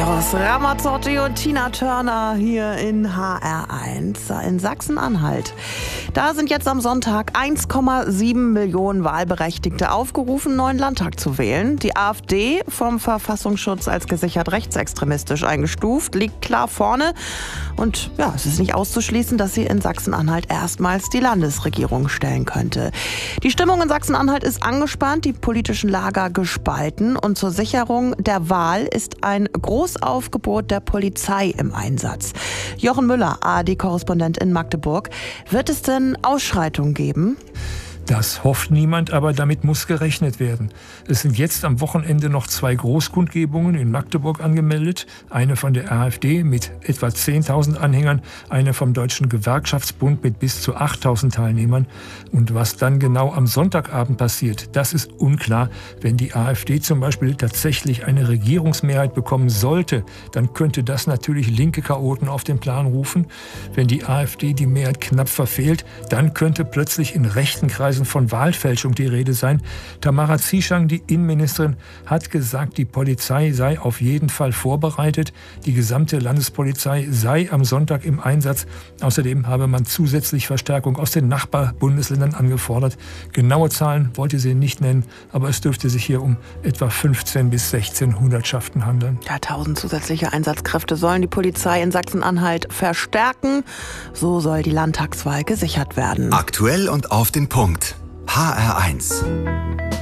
Eros Ramazzotti und Tina Turner hier in HR1 in Sachsen-Anhalt. Da sind jetzt am Sonntag 1,7 Millionen Wahlberechtigte aufgerufen, neuen Landtag zu wählen. Die AfD, vom Verfassungsschutz als gesichert rechtsextremistisch eingestuft, liegt klar vorne. Und ja, es ist nicht auszuschließen, dass sie in Sachsen-Anhalt erstmals die Landesregierung stellen könnte. Die Stimmung in Sachsen-Anhalt ist angespannt, die politischen Lager gespalten. Und zur Sicherung der Wahl ist ein Großaufgebot der Polizei im Einsatz. Jochen Müller, ARD-Korrespondent in Magdeburg. Wird es denn Ausschreitungen geben? Das hofft niemand, aber damit muss gerechnet werden. Es sind jetzt am Wochenende noch 2 Großkundgebungen in Magdeburg angemeldet. Eine von der AfD mit etwa 10.000 Anhängern, eine vom Deutschen Gewerkschaftsbund mit bis zu 8.000 Teilnehmern. Und was dann genau am Sonntagabend passiert, das ist unklar. Wenn die AfD zum Beispiel tatsächlich eine Regierungsmehrheit bekommen sollte, dann könnte das natürlich linke Chaoten auf den Plan rufen. Wenn die AfD die Mehrheit knapp verfehlt, dann könnte plötzlich in rechten Kreisen von Wahlfälschung die Rede sein. Tamara Zieschang, die Innenministerin, hat gesagt, die Polizei sei auf jeden Fall vorbereitet. Die gesamte Landespolizei sei am Sonntag im Einsatz. Außerdem habe man zusätzlich Verstärkung aus den Nachbarbundesländern angefordert. Genaue Zahlen wollte sie nicht nennen, aber es dürfte sich hier um etwa 15 bis 16 Hundertschaften handeln. Ja, 1000 zusätzliche Einsatzkräfte sollen die Polizei in Sachsen-Anhalt verstärken. So soll die Landtagswahl gesichert werden. Aktuell und auf den Punkt. HR1.